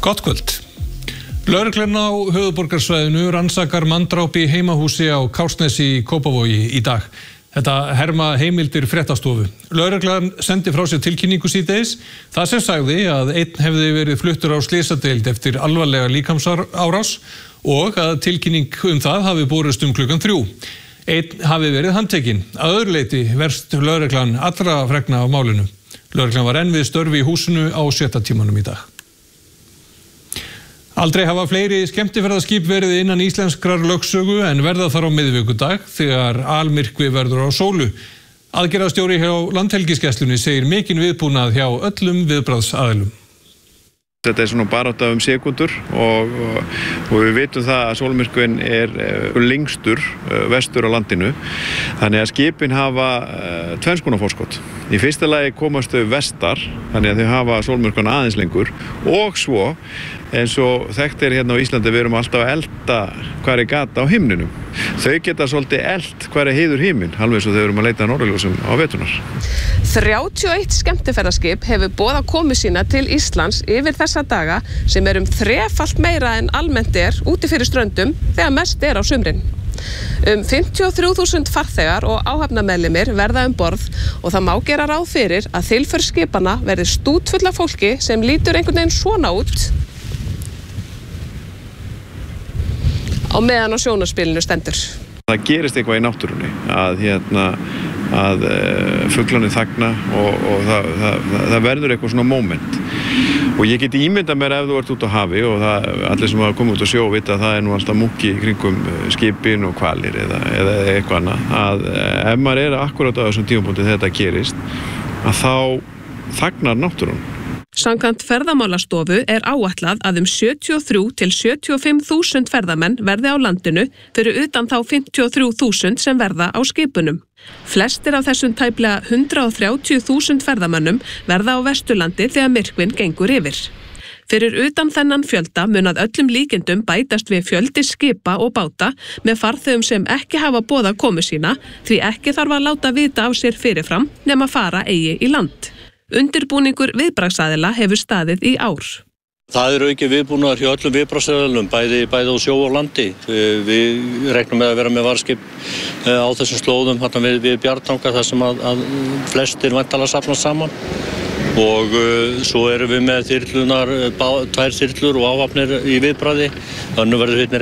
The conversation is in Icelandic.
Gott kvöld. Lögreglan á höfuðborgarsvæðinu rannsakar manndráp í heimahúsi á Kársnesi í Kópavogi í dag. Þetta herma heimildir fréttastofu. Lögreglan sendi frá sér tilkynningu síðdegis þar sem sagði að einn hefði verið fluttur á slysadeild eftir alvarlega líkamsárás og að tilkynning það hafi borist klukkan 3. Einn hafi verið handtekinn. Að öðru leyti verst lögreglan allra fregna á málinu. Lögreglan var enn við störfi í húsinu á 7. tímanum í dag. Aldrei hafa fleiri skemmtiferðaskip verið innan íslenskrar lögsögu en verða þar á miðvikudag þegar almyrkvi verður á sólu. Aðgerðarstjóri hjá Landhelgisgæslunni segir mikinn viðbúnað hjá öllum viðbragðsaðilum. Þetta svona barátta sekúndur og við vitum það að sólmyrkvinn lengstur vestur á landinu. Þannig að skipin hafa tvenns konar forskot. Í fyrsta lagi komast þau vestar, þannig að þau hafa sólmyrkvann aðeins lengur og svo eins og þekkt hérna á Íslandi við erum alltaf að elda hvar gat á himninum. Þau geta svolítið eld hvar heiður himinn, alveg eins og þau erum að leita að norðurljósum á veturnar. 31 skemmtiferðaskip hefur boðað komu sína til Íslands yfir þessa daga sem 3-falt meira en almennt úti fyrir ströndum þegar mest á sumrin. 53.000 farþegar og áhafnarmeðlimir verða borð og það má gera ráð fyrir að þilför skipanna verði stútfull af fólki sem lítur einhvern veginn svona út á meðan á sjónarspilinu stendur. Það gerist eitthvað í náttúrunni að fuglarnir þagna og það verður eitthvað svona moment. Og ég get ímyndað mér ef þú ert út á hafi og allir sem hafa komið út á sjó vita að það nú alltaf múkki kringum skipin og hvalir eða eitthvað annað. Að ef maður akkúrat á þessum tímapunkti þegar þetta gerist, að þá þagnar náttúrun. Samkvæmt ferðamálastofu áætlað að 73 til 75.000 ferðamenn verði á landinu fyrir utan þá 53.000 sem verða á skipunum. Flestir af þessum tæplega 130.000 ferðamönnum verða á Vesturlandi þegar myrkvinn gengur yfir. Fyrir utan þennan fjölda mun að öllum líkindum bætast við fjöldi skipa og báta með farþegum sem ekki hafa boðað komu sína því ekki þarf að láta vita af sér fyrirfram nema fara eigi í land. Undirbúningur viðbragðsaðila hefur staðið í ár. Það aukið viðbúnaður hjá öllum viðbragðsaðilum, bæði á sjó og landi. Við reiknum með að vera með varðskip á þessum slóðum við Bjartanga þar sem að flestir væntanlega safnast saman. Og svo erum við með þyrlunar, 2 þyrlur og áhafnir í viðbragði. Þannig verður